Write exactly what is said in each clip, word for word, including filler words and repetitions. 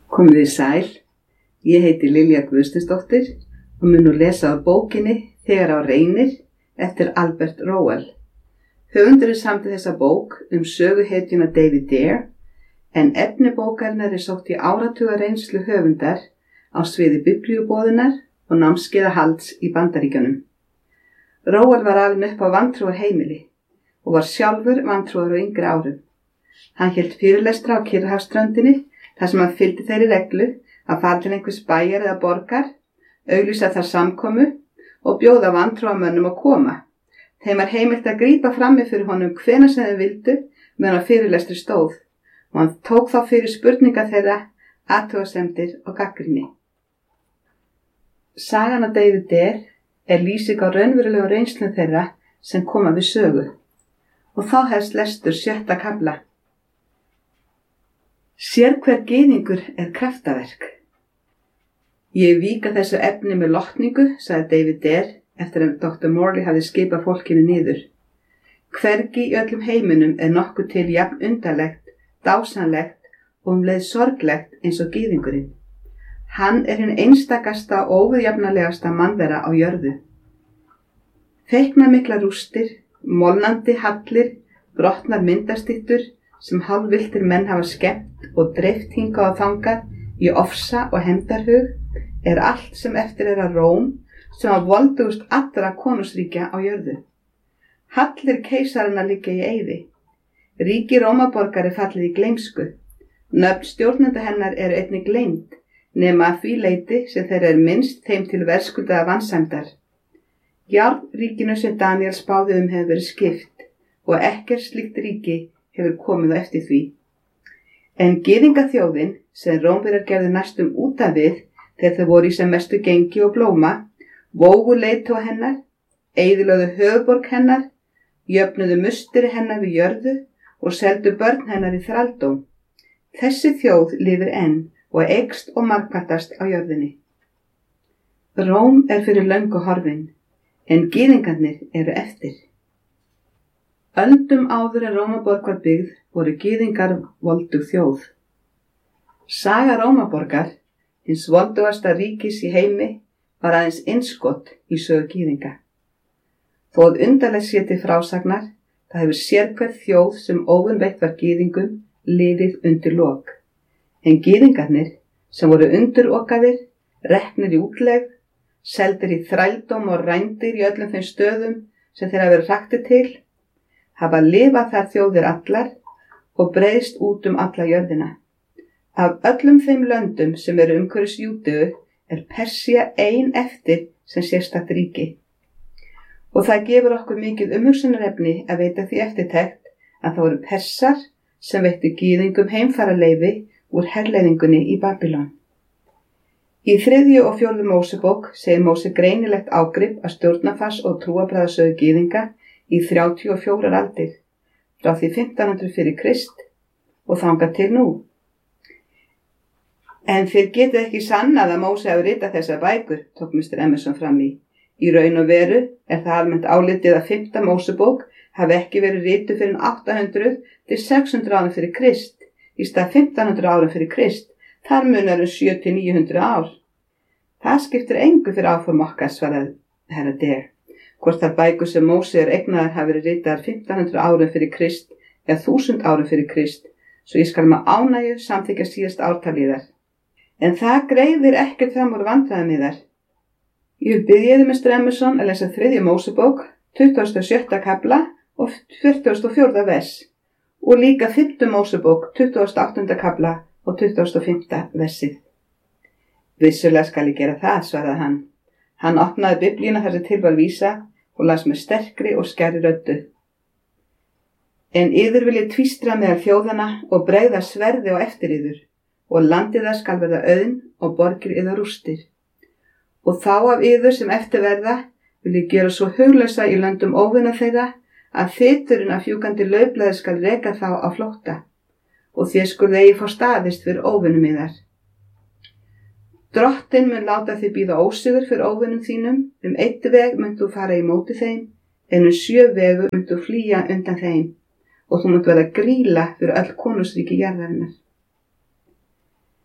Komið þið sæl, ég heiti Lilja Guðsteinsdóttir og mun nú lesa á bókinni Þegar á reynir eftir Albert Rowell. Höfundurinn samdi þessa bók um söguhetjuna David Dare en efni bókarinnar er sótt í áratuga reynslu höfundar á sviði biblíuboðunar og námskeiðahalds í Bandaríkjunum. Rowell var alinn upp á vantrúar heimili og var sjálfur vantrúar á yngri árum. Hann hélt fyrirlestra á Kyrrahafsströndinni þar sem hann fylgdi þeirri reglu að fara til einhvers bæjar eða borgar, auglýsa þar samkomu og bjóða vantrúarmönnum að koma. Þeim var heimilt að grípa frammi fyrir honum hvenær sem þeir vildu meðan á fyrirlestri stóð og hann tók þá fyrir spurningar þeirra, athugasemdir og gagnrýni. Sagan af David Dare er lýsing á raunverulegum reynslum þeirra sem koma við sögu og þá hefst lestur sjötta kafla. Sérhver gyðingur er kraftaverk. Ég víka þessu efni með lotningu, sagði David Dare eftir að doktor Morley hafði skipað fólkinu niður. Hvergi í öllum heiminum er nokkuð til jafn undarlegt, dásanlegt og um leið sorglegt eins og gyðingurinn. Hann er hinn einstakasta og óviðjafnalegasta mannvera á jörðu. Feiknamiklar rústir, molnandi hallir, brotnar myndastyttur sem hálfviltir menn hafa skemmt og dreift hingað og þangað í ofsa og hefndarhug er allt sem eftir er að Róm sem var voldugust allra konungsríkja á jörðu. Hallir keisarana liggja í eyði. Ríki Rómaborgar er fallið í gleymsku. Nöfn stjórnenda hennar eru einnig gleymd, nema að því leyti sem þeir eru minnst þeim til verðskuldaða vansæmdar. Járnríkinu sem Daniel spáði um hefur verið skipt og ekkert slíkt ríki hefur komið á eftir því. En gyðingaþjóðin sem Rómverjar gerðu næstum út af við þegar þau voru í sem mestu gengi og blóma, vógu leiðtoga hennar, eyðilögðu höfuðborg hennar, jöfnuðu musteri hennar við jörðu og seldu börn hennar í þrældóm. Þessi þjóð lifir enn og eykst og margfaldast á jörðinni. Róm er fyrir löngu horfin, en gyðingarnir eru eftir. Öldum áður en Rómaborg var byggð voru gyðingar voldug þjóð. Saga Rómaborgar, hins voldugasta ríkis í heimi, var aðeins innskot í sögu gyðinga. Þóð undarlegt sé til frásagnar, það hefur sérhver þjóð sem óvinveitt var gyðingum liðið undir lok. En gyðingarnir, sem voru undirokaðir, reknir í útlegð, seldir í þrældóm og rændir í öllum þeim stöðum sem þeir hafa verið hraktir til, hafa lifað þar þjóðir allar og breiðst út um alla jörðina. Af öllum þeim löndum sem eru umhverfis Júdeu er Persía ein eftir sem sérstakt ríki. Og það gefur okkur mikið umhugsunarefni að veita því eftirtekt að það voru Persar sem veittu gyðingum heimfararleyfi úr herleiðingunni í Babylon. Í þriðju og fjórðu Mósebók segir Móse greinilegt ágrip að stjórnarfars og trúarbragðasögu gyðinga í þrjátíu og fjórar aldir, frá því fimmtán hundruð fyrir Krist og þangað til nú. En þið getið ekki sannað að Móse hafi ritað þessar bækur, tók mister Emerson fram í. Í raun og veru er það almennt álitið að fimmta Mósebók hafi ekki verið rituð fyrir átta hundruð til sex hundruð árum fyrir Krist, í stað fimmtán hundruð árum fyrir Krist, þar munar um sjö til níu hundruð ár. Það skiptir engu fyrir áform okkar, svaraði herra Dare. Hvort þær bækur sem Móse er eignaðar hafi verið ritaðar fimmtán hundruð árum fyrir Krist eða þúsund árum fyrir Krist, svo ég skal með ánægju samþykkja síðast ártalið þar. En það greiðir ekkert fram úr vandræðum í þar. Ég byrjiði mister Emerson að lesa þriðju Mósebók, tuttugasta og sjötta kafla og fertugasta og fjórða vers og líka fimmtu Mósebók, tuttugasta og áttunda kafla og tuttugasta og fimmta versið. Vissulega skal ég gera það, svaraði hann. Hann opnaði biblíuna þar sem til var vísa og las með sterkri og skærri röddu. En yður vil ég tvístra meðal þjóðana og bregða sverði á eftir yður og landið það skal verða auðn og borgir yðar rústir. Og þá af yður sem eftir verða vil ég gera svo huglausa í löndum óvina þeirra að þyturinn af fjúkandi laufblaði skal reka þá á flótta og þér skuluð eigi fá staðist fyrir óvinum yðar. Drottinn mun láta þig bíða ósigur fyrir óvinum þínum, um einn veg munt þú fara í móti þeim, en um sjö vegu munt þú flýja undan þeim og þú munt verða grýla fyrir öll konungsríki jarðarinnar.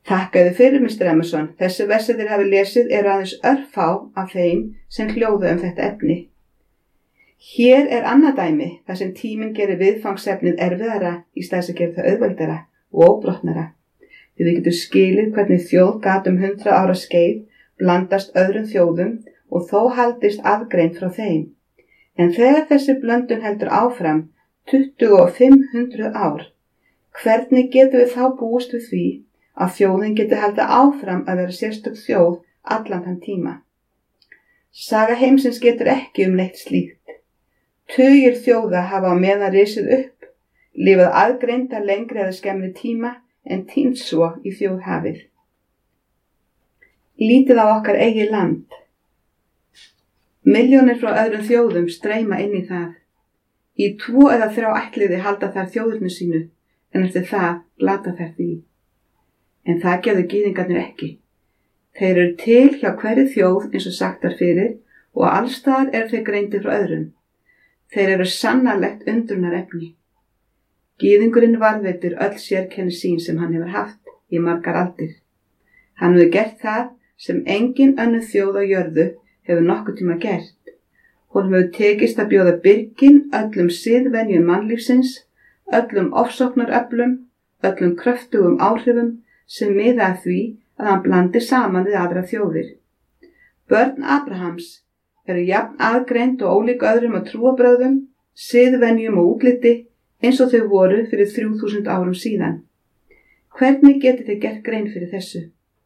Takkaðu fyrir, mister Emerson, þessi versi þér hafi lesið eru aðeins örfá af þeim sem hljóða um þetta efni. Hér er annað dæmi þar sem tíminn gerir viðfangsefnið erfiðara í stað þess að gera það auðveldara og óbrotnara. Því við getum skilið hvernig þjóð gat um hundrað ára skeið blandast öðrum þjóðum og þó haldist aðgreind frá þeim. En þegar þessi blöndun heldur áfram tuttugu og fimm hundruð ár, hvernig getum við þá búist við því að þjóðin getur haldið áfram að vera sérstök þjóð allan þann tíma? Saga heimsins getur ekki um neitt slíkt. Tugir þjóða hafa á meðan risið upp, lifað aðgreinda lengri eða skemmri tíma en týnd svo í þjóðhafið. Lítið á okkar eigið land. Milljónir frá öðrum þjóðum streyma inn í það. Í tvo eða þrjá ættliði halda þær þjóðurnu sínu, en eftir það glata þær því. En það gerðu gyðingarnir ekki. Þeir eru til hjá hverri þjóð eins og sagt er fyrir og allstaðar eru þeir greindir frá öðrum. Þeir eru sannarlegt undrunarefni. Gyðingurinn varðveitir öll sérkenni sín sem hann hefur haft í margar aldir. Hann hefur gert það sem engin önnur þjóð á jörðu hefur nokkuð tíma gert. Honum hefur tekist að bjóða byrgin öllum siðvenjum mannlífsins, öllum ofsóknaröflum, öllum kröftugum áhrifum sem miða að því að hann blandi saman við aðra þjóðir. Börn Abrahams eru jafn aðgreind og ólík öðrum að trúarbrögðum, siðvenjum og útliti eins og þau voru fyrir þrjú þúsund árum síðan. Hvernig getið þið gert grein fyrir þessu?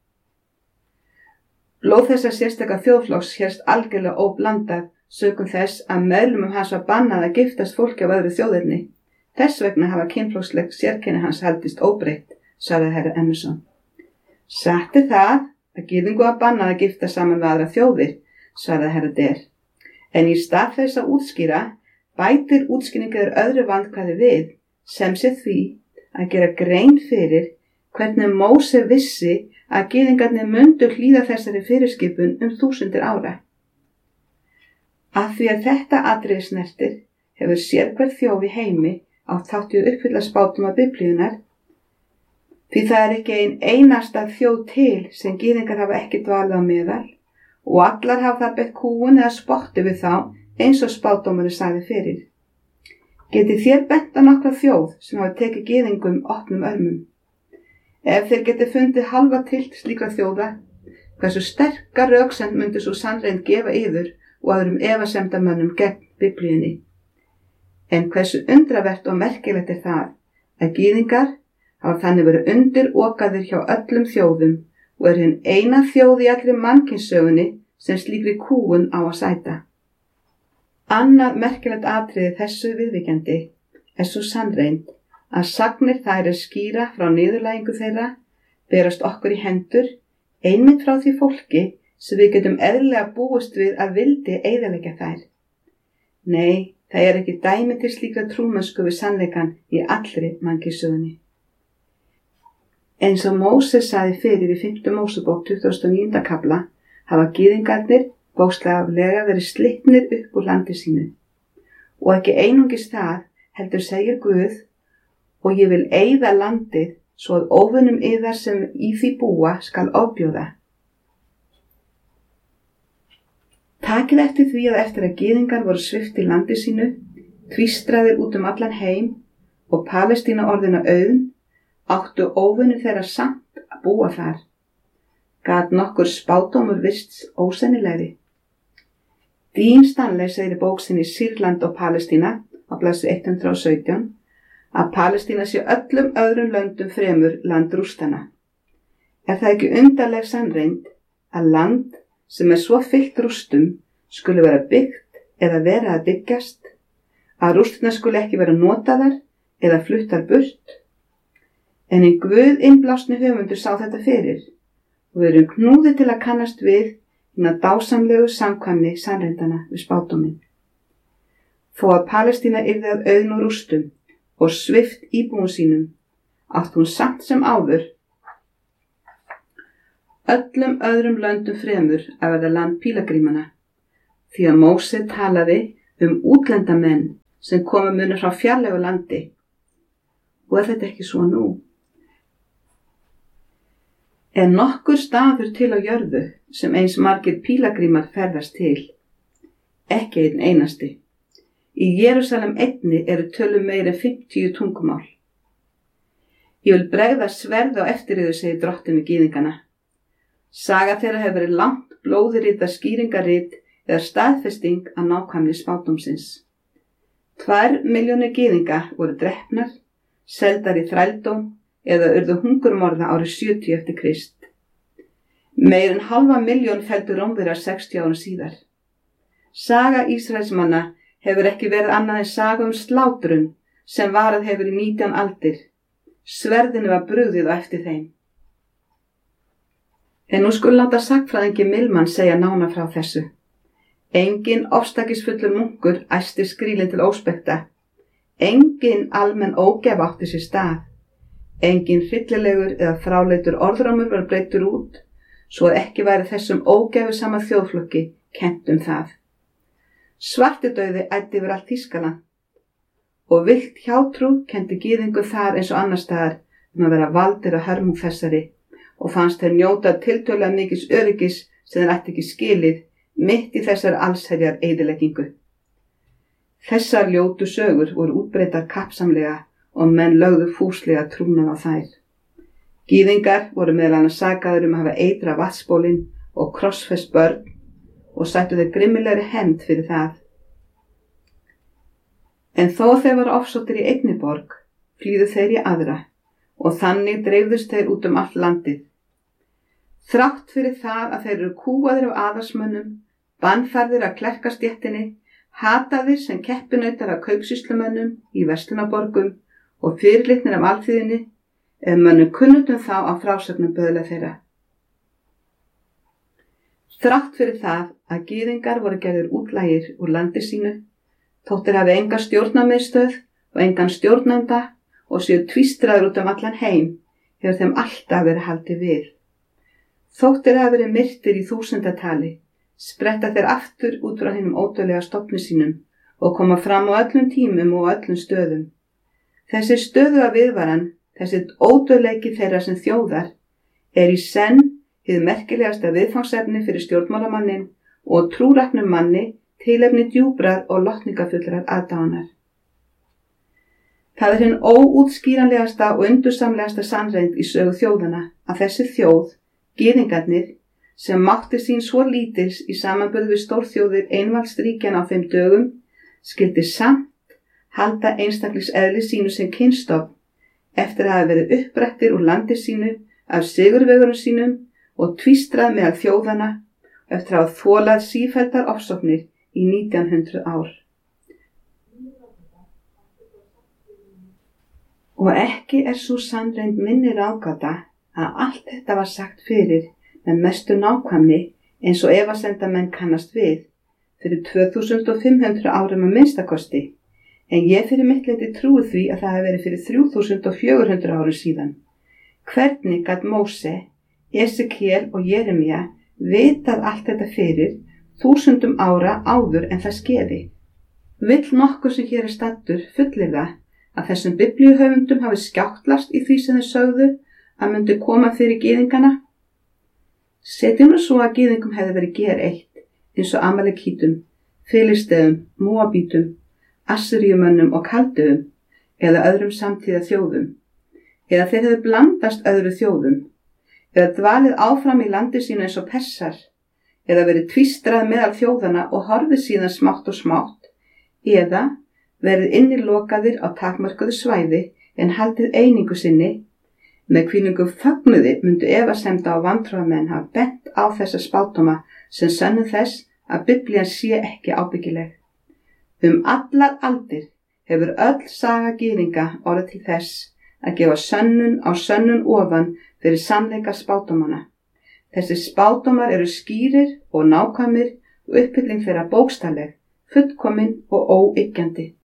Blóð þessa sérstaka þjóðflokks hérst algjörlega óblandað sökum þess að meðlumum hans var bannað að giftast fólki af öðru þjóðirni. Þess vegna hafa kynflokksleg sérkenni hans haldist óbreytt, sagði herra Emerson. Satt er það að gyðingu var bannað að gifta saman við aðra þjóðir, svaraði herra Der. En í stað þess að útskýra, bætir útskýringar öðru vandkvæði við, sem sé því að gera grein fyrir hvernig Móse vissi að gyðingarnir mundu hlýða þessari fyrirskipun um þúsundir ára. Af því að þetta atriði snertir hefur sérhver þjóð í heimi átt þátt í að uppfylla spádóma Biblíunnar, því það er ekki ein einasta þjóð til sem gyðingar hafa ekki dvalið á meðal og allar hafa það beitt kúgun eða spotti við þá eins og spádómurinn sagði fyrir. Getið þér bent á nokkra þjóð sem hafa tekið gyðingum opnum örmum? Ef þeir getið fundið halva tilt slíkra þjóða, hversu sterka röksemd myndi svo sannreind gefa yður og öðrum efasemdamönnum gegn Biblíunni. En hversu undravert og merkilegt er það að gyðingar hafa þannig verið undirokaðir hjá öllum þjóðum og er hinn eina þjóð í allri mannkynssögunni sem slíkri kúgun á að sæta. Annað merkilegt atriði þessu viðvíkjandi er svo sannreind að sagnir þær er skýra frá niðurlægingu þeirra berast okkur í hendur einmitt frá því fólki sem við getum eðlilega búist við að vildi eyðileggja þær. Nei, það er ekki dæmi til slíkra trúmennsku við sannleikann í allri mannkynssögunni. Eins og Móses sagði fyrir í fimmta Mósebók tuttugasta og níunda kafla hafa gyðingarnir bókstaflega verið slitnir upp úr landi sínu. Og ekki einungis það heldur segir Guð, og ég vil eyða landið svo að óvinnum yðar sem í því búa skal ofbjóða. Takið eftir því að eftir að gyðingar voru svipt í landi sínu, tvístraðir út um allan heim og Palestína orðina auðn, áttu óvinnu þeirra samt að búa þar. Gat nokkur spádómur virst ósennilegri. Dean Stanley segir í bók sinni Sýrland og Palestína á blaðsíðu hundrað og sautján að Palestína sé öllum öðrum löndum fremur land rústana. Er það ekki undarleg sannreind að land sem er svo fyllt rústum skuli vera byggt eða vera að byggjast, að rústina skuli ekki vera notaðar eða fluttar burt? En í Guð innblásni höfundur sá þetta fyrir og við erum knúðir til að kannast við hina dásamlegu samkvæmni sannreindana við spádóminn. Þó að Palestína yrði að auðn og rústum og svipt íbúum sínum, átt hún samt sem áður öllum öðrum löndum fremur að verða land pílagrímana, því að Móse talaði um útlendamenn sem komu munu frá fjarlægu landi. Og er þetta ekki svo nú? Er nokkur staður til á jörðu sem eins margir pílagrímar ferðast til? Ekki einn einasti. Í Jerúsalem einni eru tölum meira en fimmtíu tungumál. Ég vil bregða sverð á eftir yður, segir drottinn við gyðingana. Saga þeirra hefur verið langt blóðrita skýringarit eða staðfesting að nákvæmni spádómsins. Tvær milljónir gyðinga voru drepnar, seldar í þrældóm eða urðu hungurmorða árið sjötíu eftir Krist. Meir en halva milljón felldu Rómverjar sextíu árum síðar. Saga Ísraelsmanna hefur ekki verið annað en saga um slátrun sem varað hefur í nítján aldir. Sverðinu var brugðið á eftir þeim. En nú skulu láta sagnfræðingi Milman segja nánar frá þessu. Engin ofstækisfullur munkur æsti skrílinn til óspekta. Engin almenn ógæf átti sér stað. Engin hryllilegur eða fráleitur orðrómur var breyttur út, svo að ekki væri þessum ógæfusama þjóðflokki kennt um það. Svartidauði æddi yfir allt Þýskaland og villt hjátrú kenndi gyðingu þar eins og annars staðar um að vera valdir að hörmung þessari og fannst þeir njóta tiltölulega mikils öryggis sem þeir ætti ekki skilið mitt í þessar allsherjar eyðileggingu. Þessar ljótu sögur voru útbreiddar kappsamlega og menn lögðu fúslega trúnað á þær. Gyðingar voru meðal annars sakaðir um að hafa eitra vatnsbólin og krossfest börn og sættu þeir grimmilegri hefnd fyrir það. En þó þeir voru ofsóttir í einni borg, flýðu þeir í aðra og þannig dreifðust þeir út um allt landið. Þrátt fyrir það að þeir eru kúaðir af aðalsmönnum, bannfærðir af klerkastéttinni, hataðir sem keppinautar af kaupsýslumönnum í verslunarborgum og fyrirlitnir af alþýðinni, ef mönnum kunnutum þá á frásögnum böðla þeirra. Þrátt fyrir það að gyðingar voru gerðir útlægir úr landi sínu, þóttir hafi enga stjórnarmiðstöð og engan stjórnanda og séu tvístraður út um allan heim, hefur þeim alltaf verið haldið við. Þóttir hafi verið myrtir í þúsundatali, spretta þeir aftur út frá hinum ódauðlega stofni sínum og koma fram á öllum tímum og öllum stöðum. Þessi stöðuga viðvaran, þessi ódauðleiki þeirra sem þjóðar, er í senn hið merkilegasta viðfangsefni fyrir stjórnmálamannin og trúræknum manni tilefni djúprar og lotningafullrar aðdáunar. Það er hinn óútskýranlegasta og undursamlegasta sannreynd í sögu þjóðana að þessi þjóð, gyðingarnir, sem mátti sín svo lítils í samanburði við stórþjóðir einvaldsríkjana á þeim dögum, skyldi samt halda einstakliseðli sínu sem kynstofn eftir að hafa verið upprættir úr landi sínu af sigurvegurum sínum og tvístrað meðal þjóðana eftir að hafa þolað sífelldar ofsóknir í nítján hundruð ár. Og ekki er sú sannreynd minni ráðgáta að allt þetta var sagt fyrir með mestu nákvæmni eins og efasemdamenn kannast við fyrir tvö þúsund fimm hundruð árum að minnstakosti, en ég fyrir mitt leyti trúi því að það hafi verið fyrir þrjú þúsund fjögur hundruð árum síðan. Hvernig gat Móse, Esekiel og Jeremía vitað allt þetta fyrir þúsundum ára áður en það skeiði? Vill nokkur sem hér er staddur fullyrða að þessum biblíuhöfundum hafi skjáttlast í því sem þeir sögðu að myndi koma fyrir gyðingana? Setjum nú svo að gyðingum hefði verið gereitt eins og Amalekítum, Filisteum, Móabítum, Assyríumönnum og Kaldöum eða öðrum samtíða þjóðum, eða þeir hefðu blandast öðru þjóðum, eða dvalið áfram í landi sínu eins og Persar, eða verið tvístrað meðal þjóðana og horfið síðan smátt og smátt, eða verið innilokaðir á takmörkuðu svæði en haldið einingu sinni, með hvílingum fögnuði myndu efasemda og vantrúarmenn hafa bent á þessa spádóma sem sönnu þess að Biblían sé ekki ábyggileg. Um allar aldir hefur öll saga gyðinga orðið til þess að gefa sönnun á sönnun ofan fyrir sannleika spádómana. Þessi spádómar eru skýrir og nákvæmir og uppfylling þeirra bókstafleg, fullkomin og óyggjandi.